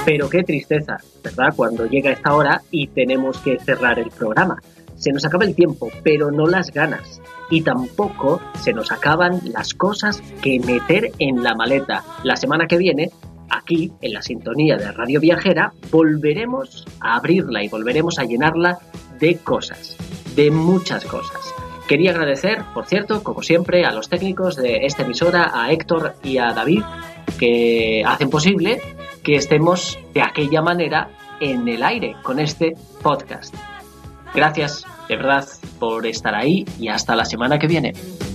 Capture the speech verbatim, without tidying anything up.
Pero qué tristeza, ¿verdad? Cuando llega esta hora y tenemos que cerrar el programa. Se nos acaba el tiempo, pero no las ganas. Y tampoco se nos acaban las cosas que meter en la maleta. La semana que viene, aquí, en la sintonía de Radio Viajera, volveremos a abrirla y volveremos a llenarla de cosas, de muchas cosas. Quería agradecer, por cierto, como siempre, a los técnicos de esta emisora, a Héctor y a David, que hacen posible que estemos de aquella manera en el aire con este podcast. Gracias, de verdad, por estar ahí y hasta la semana que viene.